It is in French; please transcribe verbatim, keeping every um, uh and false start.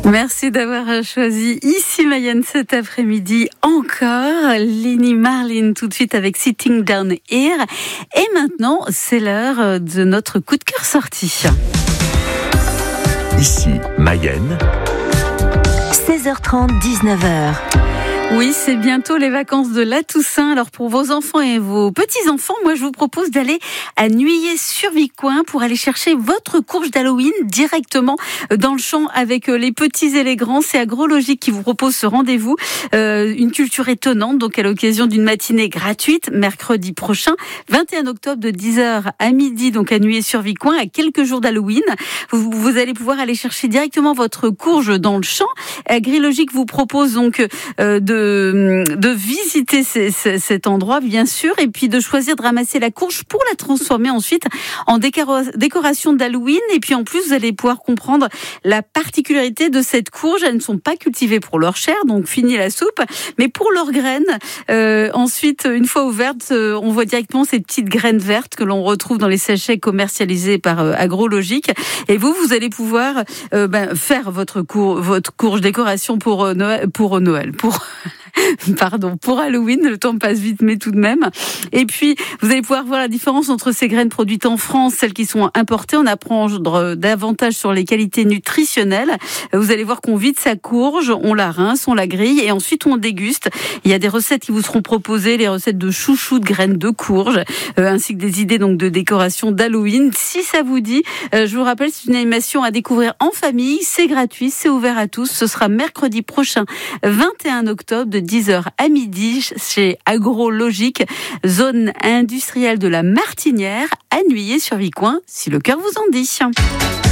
Merci d'avoir choisi Ici Mayenne cet après-midi encore. Lini Marlin tout de suite avec Sitting Down Here. Et maintenant, c'est l'heure de notre coup de cœur sorti. Ici Mayenne. seize heures trente, dix-neuf heures. Oui, c'est bientôt les vacances de la Toussaint. Alors pour vos enfants et vos petits-enfants, moi je vous propose d'aller à Nuillé-sur-Vicoin pour aller chercher votre courge d'Halloween directement dans le champ avec les petits et les grands. C'est Agrologique qui vous propose ce rendez-vous. Euh, une culture étonnante, donc à l'occasion d'une matinée gratuite, mercredi prochain, vingt et un octobre de dix heures à midi, donc à Nuillé-sur-Vicoin, à quelques jours d'Halloween. Vous, vous allez pouvoir aller chercher directement votre courge dans le champ. Agrologique vous propose donc euh, de de visiter ces, ces, cet endroit, bien sûr, et puis de choisir de ramasser la courge pour la transformer ensuite en décora- décoration d'Halloween. Et puis en plus, vous allez pouvoir comprendre la particularité de cette courge. Elles ne sont pas cultivées pour leur chair, donc fini la soupe, mais pour leurs graines. Euh, ensuite, une fois ouvertes, euh, on voit directement ces petites graines vertes que l'on retrouve dans les sachets commercialisés par euh, Agrologique. Et vous, vous allez pouvoir euh, ben, faire votre, cour- votre courge décoration pour euh, Noël, pour euh, Noël, pour Pardon, pour Halloween, le temps passe vite, mais tout de même. Et puis, vous allez pouvoir voir la différence entre ces graines produites en France, celles qui sont importées. On apprend davantage sur les qualités nutritionnelles. Vous allez voir qu'on vide sa courge, on la rince, on la grille et ensuite on déguste. Il y a des recettes qui vous seront proposées, les recettes de chouchou de graines de courge, euh, ainsi que des idées donc de décoration d'Halloween. Si ça vous dit, euh, je vous rappelle, c'est une animation à découvrir en famille. C'est gratuit, c'est ouvert à tous. Ce sera mercredi prochain, vingt et un octobre, de dix heures à midi chez Agrologique, zone industrielle de la Martinière, à Nuillé-sur-Vicoin, si le cœur vous en dit.